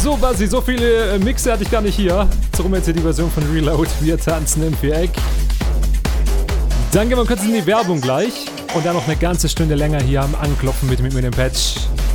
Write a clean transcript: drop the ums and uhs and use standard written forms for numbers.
So, Basi, so viele Mixe hatte ich gar nicht hier. Darum jetzt hier die Version von Reload. Wir tanzen im Viereck. Dann gehen wir kurz in die Werbung gleich. Und dann noch eine ganze Stunde länger hier am Anklopfen mit dem Patch.